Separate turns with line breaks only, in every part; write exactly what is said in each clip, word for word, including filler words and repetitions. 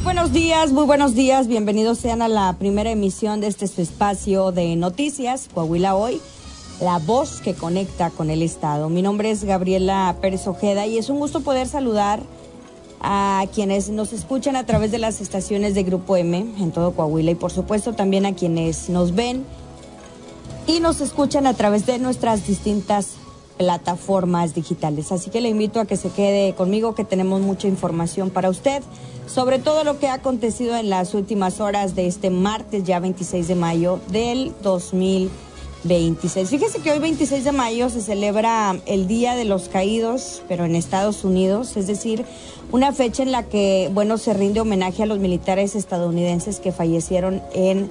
Buenos días, muy buenos días, bienvenidos sean a la primera emisión de este su espacio de noticias, Coahuila Hoy, la voz que conecta con el Estado. Mi nombre es Gabriela Pérez Ojeda y es un gusto poder saludar a quienes nos escuchan a través de las estaciones de Grupo M en todo Coahuila y por supuesto también a quienes nos ven y nos escuchan a través de nuestras distintas plataformas digitales. Así que le invito a que se quede conmigo, que tenemos mucha información para usted sobre todo lo que ha acontecido en las últimas horas de este martes, ya veintiséis de mayo del dos mil veintiséis. Fíjese que hoy veintiséis de mayo se celebra el Día de los Caídos, pero en Estados Unidos, es decir, una fecha en la que, bueno, se rinde homenaje a los militares estadounidenses que fallecieron en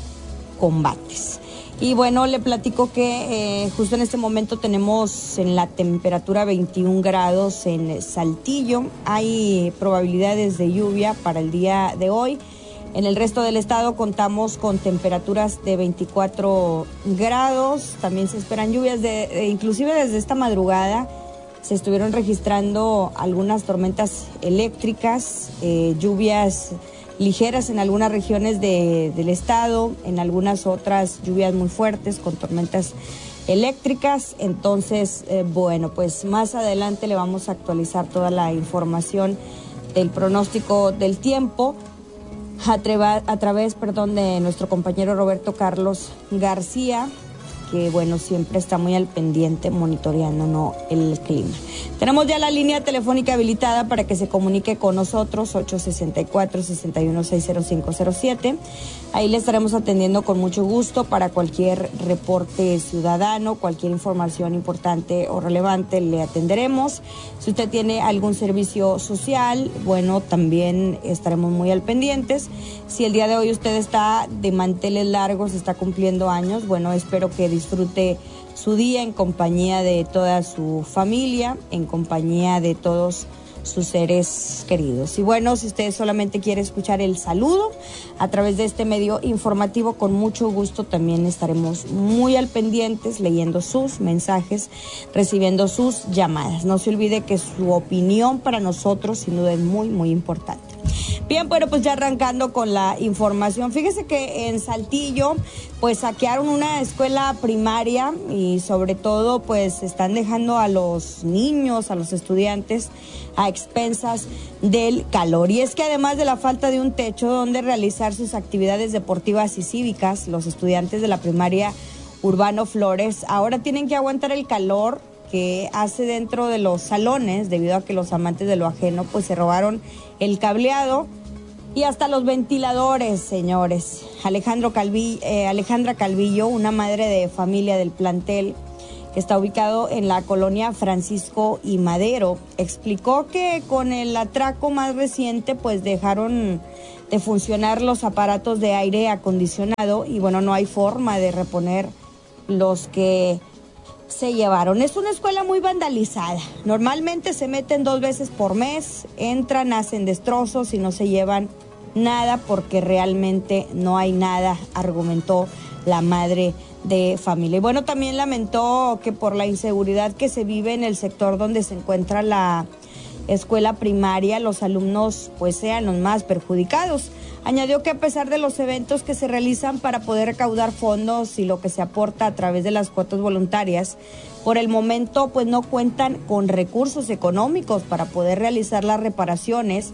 combates. Y bueno, le platico que eh, justo en este momento tenemos en la temperatura veintiún grados en Saltillo. Hay probabilidades de lluvia para el día de hoy. En el resto del estado contamos con temperaturas de veinticuatro grados. También se esperan lluvias, de, de inclusive desde esta madrugada se estuvieron registrando algunas tormentas eléctricas, eh, lluvias ligeras en algunas regiones de, del estado, en algunas otras lluvias muy fuertes con tormentas eléctricas. Entonces, eh, bueno, pues más adelante le vamos a actualizar toda la información del pronóstico del tiempo a, treva, a través, perdón, de nuestro compañero Roberto Carlos García, que bueno, siempre está muy al pendiente monitoreando, ¿no?, el clima. Tenemos ya la línea telefónica habilitada para que se comunique con nosotros, ocho sesenta y cuatro, sesenta y uno, seis cero cinco cero siete. Ahí le estaremos atendiendo con mucho gusto para cualquier reporte ciudadano, cualquier información importante o relevante le atenderemos. Si usted tiene algún servicio social, bueno, también estaremos muy al pendientes. Si el día de hoy usted está de manteles largos, está cumpliendo años, bueno, espero que disfrute su día en compañía de toda su familia, en compañía de todos sus seres queridos. Y bueno, si usted solamente quiere escuchar el saludo a través de este medio informativo, con mucho gusto también estaremos muy al pendientes, leyendo sus mensajes, recibiendo sus llamadas. No se olvide que su opinión para nosotros sin duda es muy, muy importante. Bien, bueno, pues ya arrancando con la información. Fíjese que en Saltillo, pues saquearon una escuela primaria y sobre todo, pues están dejando a los niños, a los estudiantes a expensas del calor. Y es que además de la falta de un techo donde realizar sus actividades deportivas y cívicas, los estudiantes de la primaria Urbano Flores ahora tienen que aguantar el calor que hace dentro de los salones, debido a que los amantes de lo ajeno pues se robaron el cableado y hasta los ventiladores, señores. Alejandro Calvillo, eh, Alejandra Calvillo, una madre de familia del plantel que está ubicado en la colonia Francisco y Madero, explicó que con el atraco más reciente pues dejaron de funcionar los aparatos de aire acondicionado y bueno, no hay forma de reponer los que se llevaron. Es una escuela muy vandalizada. Normalmente se meten dos veces por mes, entran, hacen destrozos y no se llevan nada porque realmente no hay nada, argumentó la madre de familia. Y bueno, también lamentó que por la inseguridad que se vive en el sector donde se encuentra la escuela primaria, los alumnos pues sean los más perjudicados. Añadió que a pesar de los eventos que se realizan para poder recaudar fondos y lo que se aporta a través de las cuotas voluntarias, por el momento pues no cuentan con recursos económicos para poder realizar las reparaciones.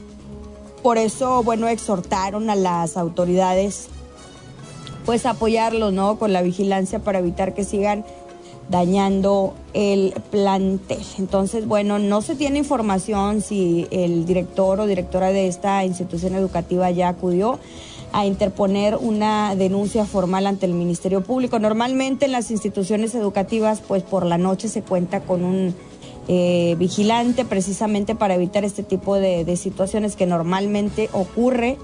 Por eso, bueno, exhortaron a las autoridades pues a apoyarlos, ¿no?, con la vigilancia para evitar que sigan dañando el plantel. Entonces, bueno, no se tiene información si el director o directora de esta institución educativa ya acudió a interponer una denuncia formal ante el Ministerio Público. Normalmente en las instituciones educativas, pues por la noche se cuenta con un eh, vigilante precisamente para evitar este tipo de, de situaciones que normalmente ocurre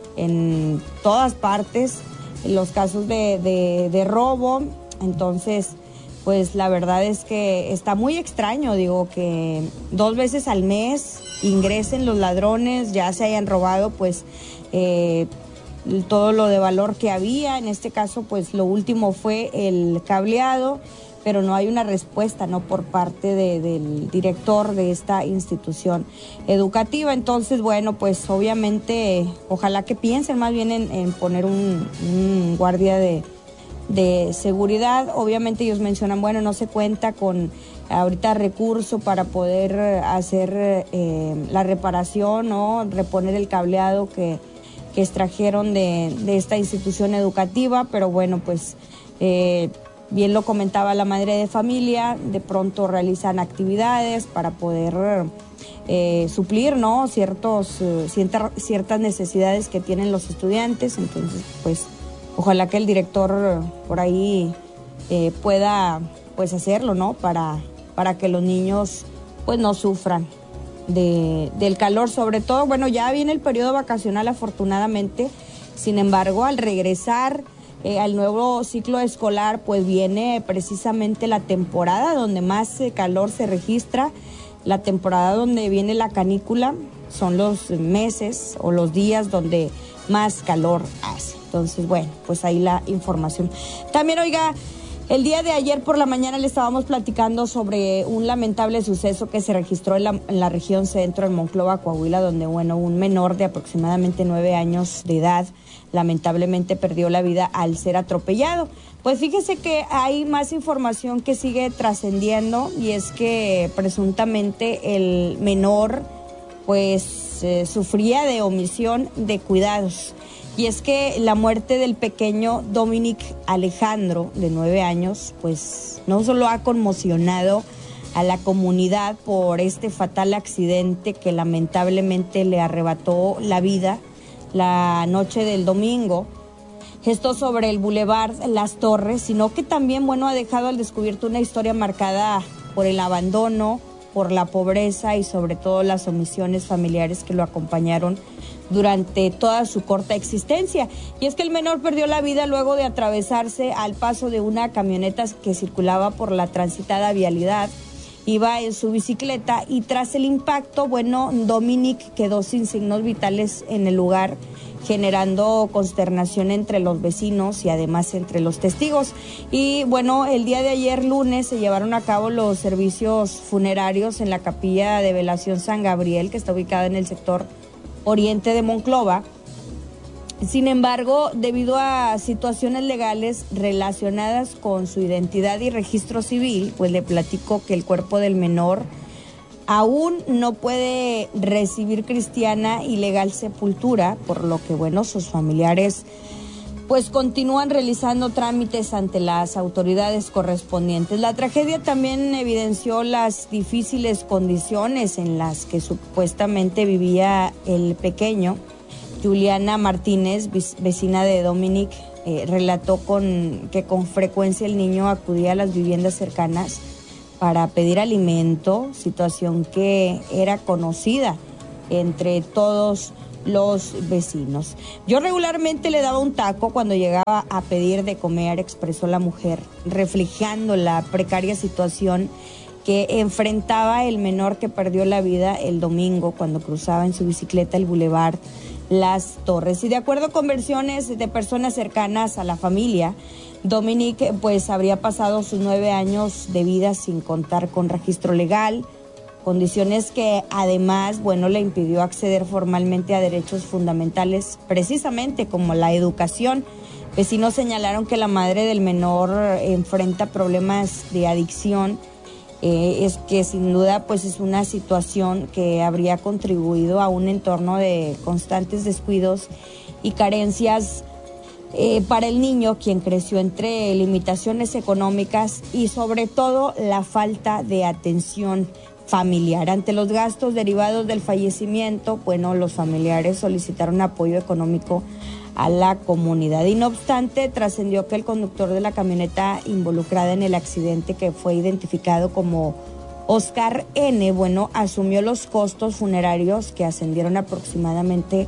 en todas partes, en los casos de, de, de robo. Entonces, pues la verdad es que está muy extraño, digo, que dos veces al mes ingresen los ladrones, ya se hayan robado pues eh, todo lo de valor que había. En este caso pues lo último fue el cableado pero no hay una respuesta, ¿no?, por parte de, del director de esta institución educativa. Entonces, bueno, pues obviamente, ojalá que piensen más bien en, en poner un, un guardia de, de seguridad. Obviamente ellos mencionan, bueno, no se cuenta con ahorita recurso para poder hacer eh, la reparación o reponer el cableado que, que extrajeron de, de esta institución educativa, pero bueno, pues eh, bien lo comentaba la madre de familia, de pronto realizan actividades para poder eh, suplir, ¿no?, ciertos, eh, cierta, ciertas necesidades que tienen los estudiantes. Entonces, pues, ojalá que el director por ahí eh, pueda, pues, hacerlo, ¿no?, para, para que los niños, pues, no sufran de, del calor. Sobre todo, bueno, ya viene el periodo vacacional, afortunadamente. Sin embargo, al regresar Eh, al nuevo ciclo escolar, pues viene precisamente la temporada donde más eh, calor se registra, la temporada donde viene la canícula, son los meses o los días donde más calor hace. Entonces, bueno, pues ahí la información. También, oiga, el día de ayer por la mañana le estábamos platicando sobre un lamentable suceso que se registró en la, en la región centro, en Monclova, Coahuila, donde, bueno, un menor de aproximadamente nueve años de edad lamentablemente perdió la vida al ser atropellado. Pues fíjese que hay más información que sigue trascendiendo, y es que presuntamente el menor pues eh, sufría de omisión de cuidados. Y es que la muerte del pequeño Dominic Alejandro, de nueve años, pues no solo ha conmocionado a la comunidad por este fatal accidente que lamentablemente le arrebató la vida la noche del domingo, esto sobre el Boulevard Las Torres, sino que también, bueno, ha dejado al descubierto una historia marcada por el abandono, por la pobreza y sobre todo las omisiones familiares que lo acompañaron durante toda su corta existencia. Y es que el menor perdió la vida luego de atravesarse al paso de una camioneta que circulaba por la transitada vialidad. Iba en su bicicleta y tras el impacto, bueno, Dominic quedó sin signos vitales en el lugar, generando consternación entre los vecinos y además entre los testigos. Y bueno, el día de ayer lunes se llevaron a cabo los servicios funerarios en la capilla de Velación San Gabriel, que está ubicada en el sector oriente de Monclova. Sin embargo, debido a situaciones legales relacionadas con su identidad y registro civil, pues le platico que el cuerpo del menor aún no puede recibir cristiana y legal sepultura, por lo que, bueno, sus familiares pues continúan realizando trámites ante las autoridades correspondientes. La tragedia también evidenció las difíciles condiciones en las que supuestamente vivía el pequeño. Juliana Martínez, vecina de Dominic, eh, relató con, que con frecuencia el niño acudía a las viviendas cercanas para pedir alimento, situación que era conocida entre todos los vecinos. Yo regularmente le daba un taco cuando llegaba a pedir de comer, expresó la mujer, reflejando la precaria situación que enfrentaba el menor que perdió la vida el domingo cuando cruzaba en su bicicleta el Boulevard Las Torres. Y de acuerdo con versiones de personas cercanas a la familia, Dominic pues habría pasado sus nueve años de vida sin contar con registro legal, condiciones que además, bueno, le impidió acceder formalmente a derechos fundamentales, precisamente como la educación. Vecinos señalaron que la madre del menor enfrenta problemas de adicción. Eh, es que sin duda pues es una situación que habría contribuido a un entorno de constantes descuidos y carencias eh, para el niño, quien creció entre limitaciones económicas y sobre todo la falta de atención familiar. Ante los gastos derivados del fallecimiento, bueno, los familiares solicitaron apoyo económico a la comunidad. Y no obstante, trascendió que el conductor de la camioneta involucrada en el accidente, que fue identificado como Oscar N., bueno, asumió los costos funerarios que ascendieron aproximadamente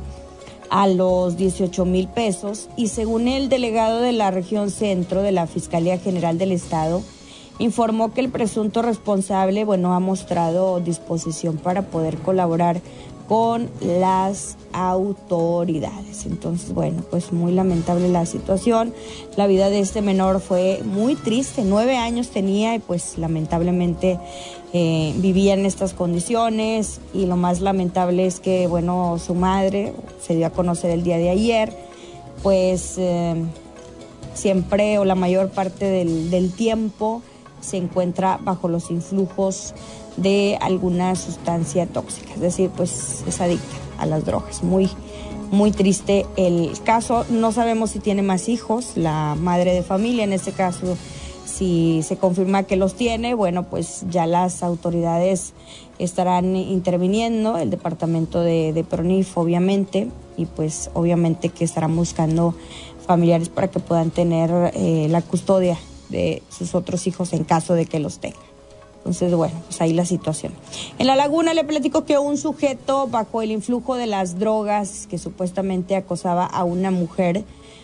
a los dieciocho mil pesos, y según el delegado de la región centro de la Fiscalía General del Estado, informó que el presunto responsable, bueno, ha mostrado disposición para poder colaborar con las autoridades. Entonces, bueno, pues muy lamentable la situación. La vida de este menor fue muy triste, nueve años tenía y pues lamentablemente eh, vivía en estas condiciones, y lo más lamentable es que, bueno, su madre se dio a conocer el día de ayer, pues eh, siempre o la mayor parte del, del tiempo se encuentra bajo los influjos de alguna sustancia tóxica, es decir, pues es adicta a las drogas. Muy, muy triste el caso. No sabemos si tiene más hijos, la madre de familia, en este caso, si se confirma que los tiene, bueno, pues ya las autoridades estarán interviniendo, el departamento de, de PRONIF, obviamente, y pues obviamente que estarán buscando familiares para que puedan tener eh, la custodia de sus otros hijos en caso de que los tengan. Entonces, bueno, pues ahí la situación. En La Laguna le platico que un sujeto bajo el influjo de las drogas que supuestamente acosaba a una mujer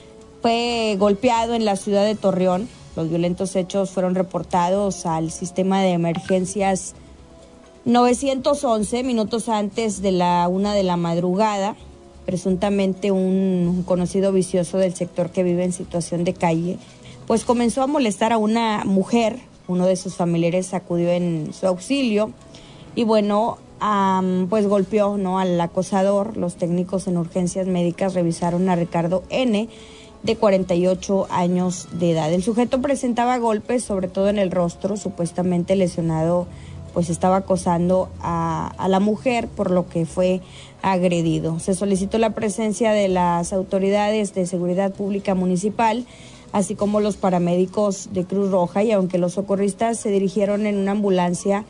fue golpeado en la ciudad de Torreón. Los violentos hechos fueron reportados al sistema de emergencias nueve once minutos antes de la una de la madrugada. Presuntamente un conocido vicioso del sector que vive en situación de calle, pues comenzó a molestar a una mujer. Uno de sus familiares acudió en su auxilio y bueno, um, pues golpeó, ¿no?, al acosador. Los técnicos en urgencias médicas revisaron a Ricardo N., de cuarenta y ocho años de edad. El sujeto presentaba golpes, sobre todo en el rostro. Supuestamente lesionado, pues estaba acosando a, a la mujer, por lo que fue agredido. Se solicitó la presencia de las autoridades de seguridad pública municipal, así como los paramédicos de Cruz Roja, y aunque los socorristas se dirigieron en una ambulancia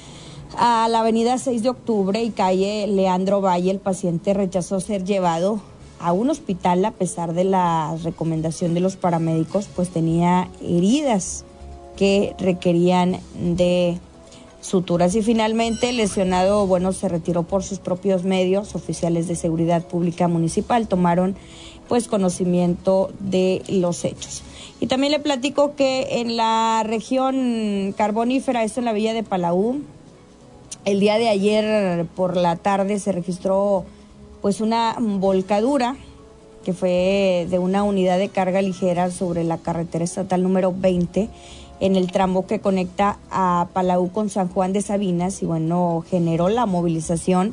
a la avenida seis de octubre y calle Leandro Valle, el paciente rechazó ser llevado a un hospital a pesar de la recomendación de los paramédicos, pues tenía heridas que requerían de suturas. Y finalmente el lesionado, bueno, se retiró por sus propios medios. Oficiales de seguridad pública municipal tomaron pues conocimiento de los hechos. Y también le platico que en la región carbonífera, esto en la villa de Palau, el día de ayer por la tarde se registró pues una volcadura que fue de una unidad de carga ligera sobre la carretera estatal número veinte en el tramo que conecta a Palau con San Juan de Sabinas, y bueno, generó la movilización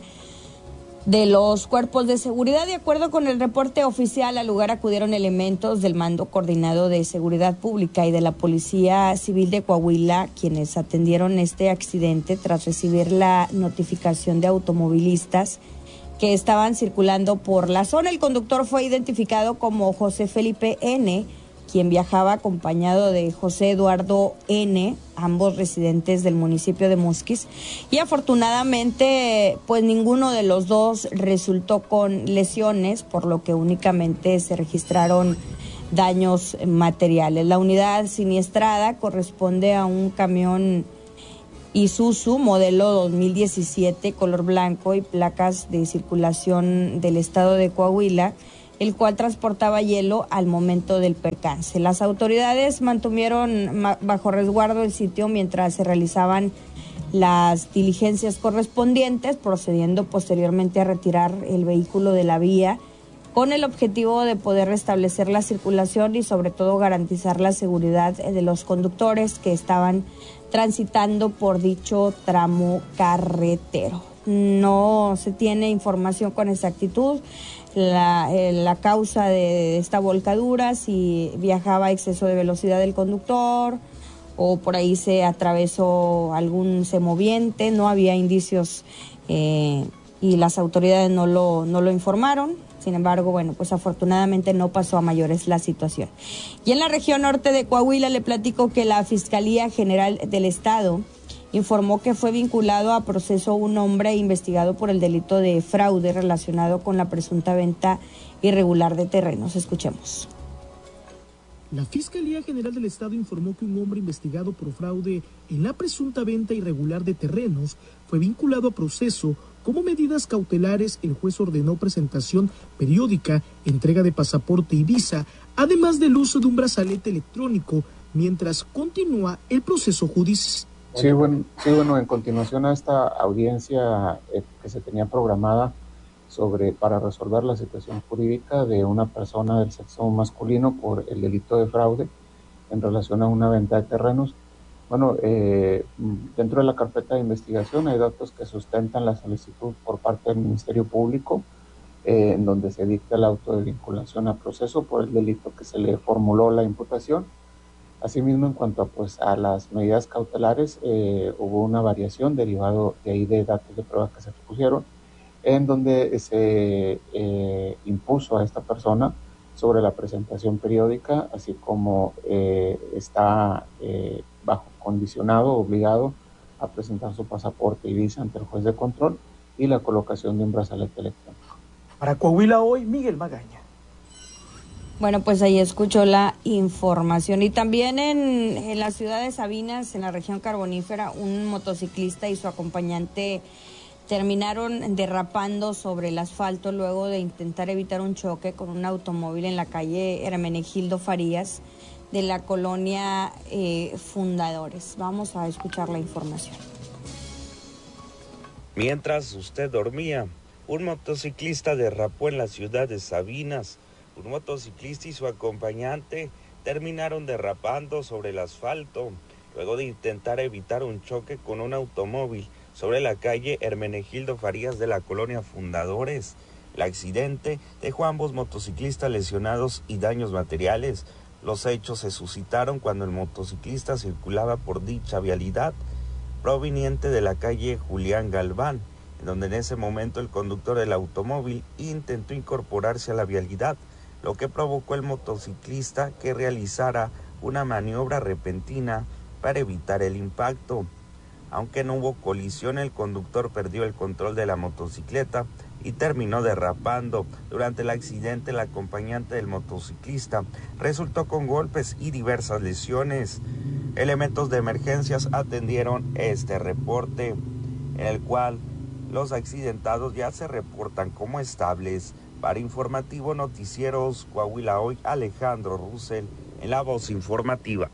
de los cuerpos de seguridad. De acuerdo con el reporte oficial, al lugar acudieron elementos del Mando Coordinado de Seguridad Pública y de la Policía Civil de Coahuila, quienes atendieron este accidente tras recibir la notificación de automovilistas que estaban circulando por la zona. El conductor fue identificado como José Felipe N., quien viajaba acompañado de José Eduardo N., ambos residentes del municipio de Musquis, y afortunadamente pues ninguno de los dos resultó con lesiones, por lo que únicamente se registraron daños materiales. La unidad siniestrada corresponde a un camión Isuzu modelo dos mil diecisiete, color blanco y placas de circulación del estado de Coahuila, el cual transportaba hielo al momento del percance. Las autoridades mantuvieron bajo resguardo el sitio mientras se realizaban las diligencias correspondientes, procediendo posteriormente a retirar el vehículo de la vía con el objetivo de poder restablecer la circulación y sobre todo garantizar la seguridad de los conductores que estaban transitando por dicho tramo carretero. No se tiene información con exactitud la, eh, la causa de, de esta volcadura, si viajaba a exceso de velocidad del conductor o por ahí se atravesó algún semoviente. No había indicios eh, y las autoridades no lo, no lo informaron. Sin embargo, bueno, pues afortunadamente no pasó a mayores la situación. Y en la región norte de Coahuila le platico que la Fiscalía General del Estado informó que fue vinculado a proceso un hombre investigado por el delito de fraude relacionado con la presunta venta irregular de terrenos. Escuchemos.
La Fiscalía General del Estado informó que un hombre investigado por fraude en la presunta venta irregular de terrenos fue vinculado a proceso. Como medidas cautelares, el juez ordenó presentación periódica, entrega de pasaporte y visa, además del uso de un brazalete electrónico, mientras continúa el proceso judicial.
Sí, bueno, sí, bueno, en continuación a esta audiencia eh, que se tenía programada sobre para resolver la situación jurídica de una persona del sexo masculino por el delito de fraude en relación a una venta de terrenos. Bueno, eh, dentro de la carpeta de investigación hay datos que sustentan la solicitud por parte del Ministerio Público, eh, en donde se dicta el auto de vinculación a proceso por el delito que se le formuló la imputación. Asimismo, en cuanto a, pues, a las medidas cautelares, eh, hubo una variación derivado de ahí de datos de prueba que se pusieron, en donde se eh, impuso a esta persona sobre la presentación periódica, así como eh, está eh, bajo condicionado, obligado a presentar su pasaporte y visa ante el juez de control y la colocación de un brazalete electrónico.
Para Coahuila Hoy, Miguel Magaña.
Bueno, pues ahí escuchó la información. Y también en, en la ciudad de Sabinas, en la región carbonífera, un motociclista y su acompañante terminaron derrapando sobre el asfalto luego de intentar evitar un choque con un automóvil en la calle Hermenegildo Farías de la colonia eh, Fundadores. Vamos a escuchar la información.
Mientras usted dormía, un motociclista derrapó en la ciudad de Sabinas. Un motociclista y su acompañante terminaron derrapando sobre el asfalto luego de intentar evitar un choque con un automóvil sobre la calle Hermenegildo Farías de la colonia Fundadores. El accidente dejó a ambos motociclistas lesionados y daños materiales. Los hechos se suscitaron cuando el motociclista circulaba por dicha vialidad proveniente de la calle Julián Galván, en donde en ese momento el conductor del automóvil intentó incorporarse a la vialidad, lo que provocó el motociclista que realizara una maniobra repentina para evitar el impacto. Aunque no hubo colisión, el conductor perdió el control de la motocicleta y terminó derrapando. Durante el accidente, el acompañante del motociclista resultó con golpes y diversas lesiones. Elementos de emergencias atendieron este reporte, en el cual los accidentados ya se reportan como estables. Para Informativo Noticieros Coahuila Hoy, Alejandro Russell, en la voz informativa.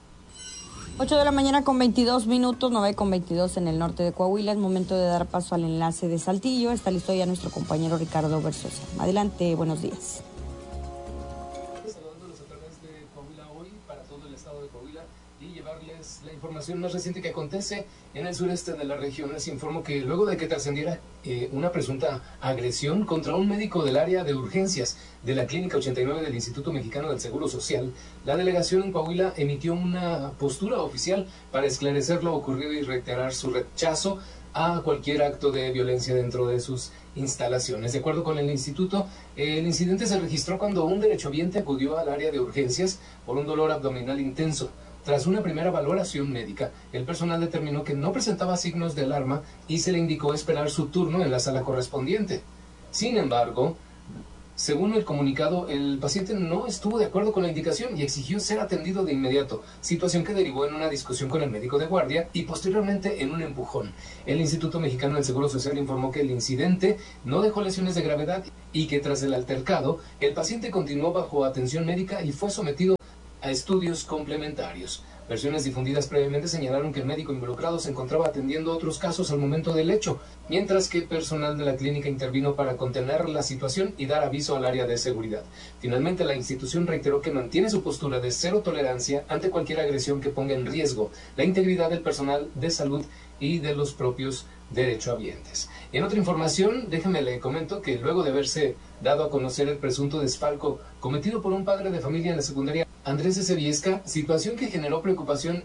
ocho de la mañana con veintidós minutos, nueve con veintidós en el norte de Coahuila. Es momento de dar paso al enlace de Saltillo. Está listo ya nuestro compañero Ricardo Versosa. Adelante, buenos días.
Saludándolos a través de Coahuila Hoy para todo el estado de Coahuila y llevarles la información más reciente que acontece en el sureste de la región. Les informo que luego de que trascendiera eh, una presunta agresión contra un médico del área de urgencias de la Clínica ochenta y nueve del Instituto Mexicano del Seguro Social, la delegación en Coahuila emitió una postura oficial para esclarecer lo ocurrido y reiterar su rechazo a cualquier acto de violencia dentro de sus instalaciones. De acuerdo con el instituto, el incidente se registró cuando un derechohabiente acudió al área de urgencias por un dolor abdominal intenso. Tras una primera valoración médica, el personal determinó que no presentaba signos de alarma y se le indicó esperar su turno en la sala correspondiente. Sin embargo, según el comunicado, el paciente no estuvo de acuerdo con la indicación y exigió ser atendido de inmediato, situación que derivó en una discusión con el médico de guardia y posteriormente en un empujón. El Instituto Mexicano del Seguro Social informó que el incidente no dejó lesiones de gravedad y que tras el altercado, el paciente continuó bajo atención médica y fue sometido a estudios complementarios. Versiones difundidas previamente señalaron que el médico involucrado se encontraba atendiendo otros casos al momento del hecho, mientras que personal de la clínica intervino para contener la situación y dar aviso al área de seguridad. Finalmente, la institución reiteró que mantiene su postura de cero tolerancia ante cualquier agresión que ponga en riesgo la integridad del personal de salud y de los propios derechohabientes. En otra información, déjeme le comento que luego de haberse dado a conocer el presunto desfalco cometido por un padre de familia en la secundaria Andrés S. Viesca, situación que generó preocupación